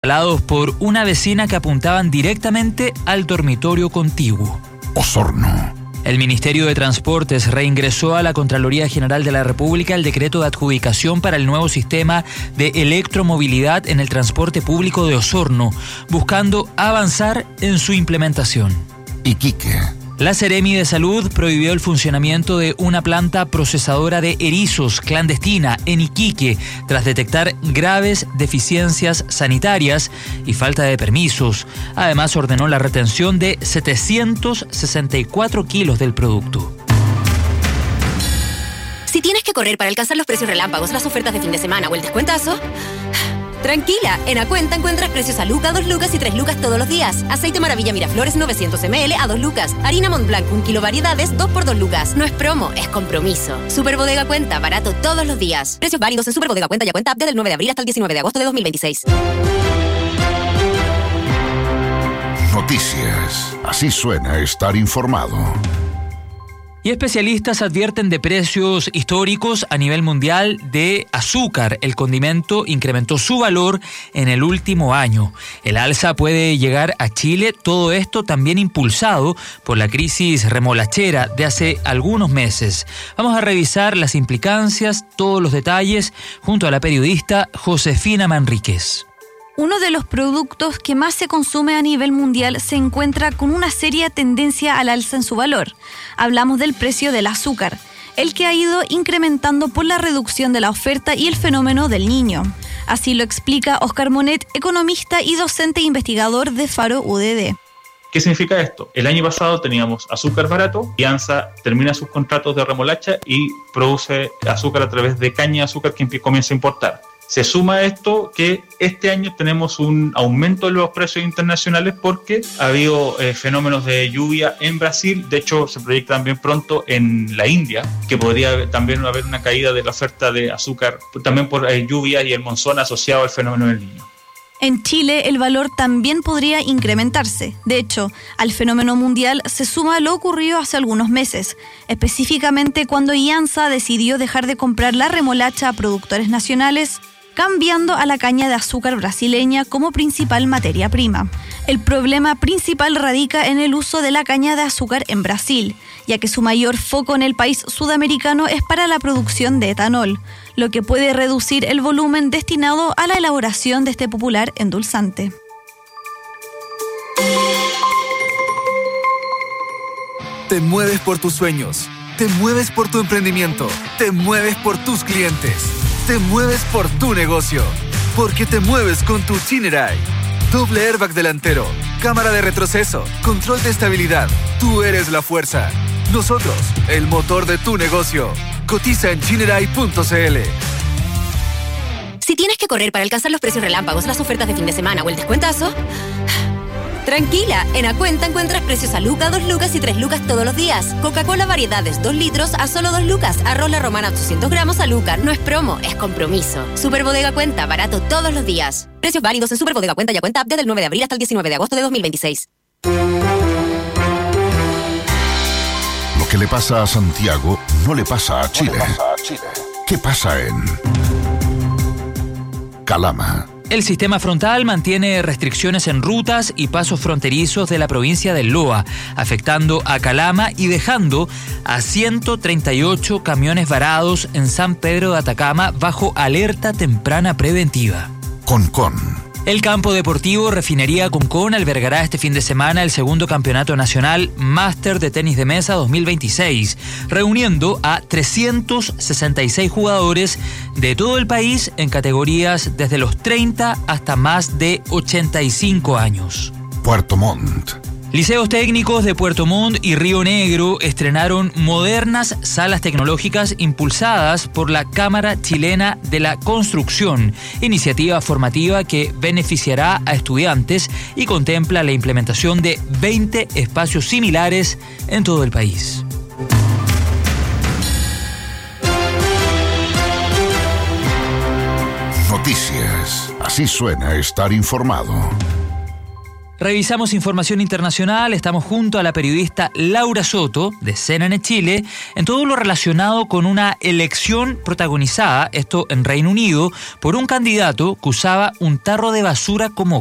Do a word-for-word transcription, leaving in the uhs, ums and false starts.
instalados por una vecina que apuntaban directamente al dormitorio contiguo. Osorno. El Ministerio de Transportes reingresó a la Contraloría General de la República el decreto de adjudicación para el nuevo sistema de electromovilidad en el transporte público de Osorno, buscando avanzar en su implementación. Iquique. La Seremi de Salud prohibió el funcionamiento de una planta procesadora de erizos clandestina en Iquique tras detectar graves deficiencias sanitarias y falta de permisos. Además, ordenó la retención de setecientos sesenta y cuatro kilos del producto. Si tienes que correr para alcanzar los precios relámpagos, las ofertas de fin de semana o el descuentazo, tranquila, en Acuenta encuentras precios a Luca, dos lucas y tres lucas todos los días. Aceite Maravilla Miraflores novecientos mililitros a dos lucas. Harina Montblanc un kilo variedades, dos por dos lucas. No es promo, es compromiso. Super Bodega Cuenta, barato todos los días. Precios válidos en Super Bodega Cuenta y Acuenta desde el nueve de abril hasta el diecinueve de agosto de dos mil veintiséis. Noticias. Así suena estar informado. Y especialistas advierten de precios históricos a nivel mundial de azúcar. El condimento incrementó su valor en el último año. El alza puede llegar a Chile, todo esto también impulsado por la crisis remolachera de hace algunos meses. Vamos a revisar las implicancias, todos los detalles, junto a la periodista Josefina Manríquez. Uno de los productos que más se consume a nivel mundial se encuentra con una seria tendencia al alza en su valor. Hablamos del precio del azúcar, el que ha ido incrementando por la reducción de la oferta y el fenómeno del Niño. Así lo explica Oscar Monet, economista y docente investigador de Faro U D D. ¿Qué significa esto? El año pasado teníamos azúcar barato y ANSA termina sus contratos de remolacha y produce azúcar a través de caña de azúcar que comienza a importar. Se suma a esto que este año tenemos un aumento de los precios internacionales porque ha habido eh, fenómenos de lluvia en Brasil. De hecho, se proyecta también pronto en la India, que podría también haber una caída de la oferta de azúcar, también por eh, lluvia y el monzón asociado al fenómeno del Niño. En Chile, el valor también podría incrementarse. De hecho, al fenómeno mundial se suma lo ocurrido hace algunos meses, específicamente cuando IANSA decidió dejar de comprar la remolacha a productores nacionales, cambiando a la caña de azúcar brasileña como principal materia prima. El problema principal radica en el uso de la caña de azúcar en Brasil, ya que su mayor foco en el país sudamericano es para la producción de etanol, lo que puede reducir el volumen destinado a la elaboración de este popular endulzante. Te mueves por tus sueños, te mueves por tu emprendimiento, te mueves por tus clientes. Te mueves por tu negocio, porque te mueves con tu Chinerai. Doble airbag delantero, cámara de retroceso, control de estabilidad. Tú eres la fuerza. Nosotros, el motor de tu negocio. Cotiza en chinerai punto c l. Si tienes que correr para alcanzar los precios relámpagos, las ofertas de fin de semana o el descuentazo, tranquila, en Acuenta encuentras precios a Luca, dos lucas y tres lucas todos los días. Coca-Cola variedades dos litros a solo dos lucas. Arroz La Romana ochocientos gramos a Luca. No es promo, es compromiso. Super Bodega Cuenta, barato todos los días. Precios válidos en Super Bodega Cuenta y Acuenta desde el nueve de abril hasta el diecinueve de agosto de dos mil veintiséis. Lo que le pasa a Santiago no le pasa a Chile. ¿Qué pasa en Calama? El sistema frontal mantiene restricciones en rutas y pasos fronterizos de la provincia del Loa, afectando a Calama y dejando a ciento treinta y ocho camiones varados en San Pedro de Atacama bajo alerta temprana preventiva. Concón. El campo deportivo Refinería Concón albergará este fin de semana el segundo campeonato nacional Máster de Tenis de Mesa dos mil veintiséis, reuniendo a trescientos sesenta y seis jugadores de todo el país en categorías desde los treinta hasta más de ochenta y cinco años. Puerto Montt. Liceos técnicos de Puerto Montt y Río Negro estrenaron modernas salas tecnológicas impulsadas por la Cámara Chilena de la Construcción, iniciativa formativa que beneficiará a estudiantes y contempla la implementación de veinte espacios similares en todo el país. Noticias. Así suena estar informado. Revisamos información internacional, estamos junto a la periodista Laura Soto, de C N N Chile, en todo lo relacionado con una elección protagonizada, esto en Reino Unido, por un candidato que usaba un tarro de basura como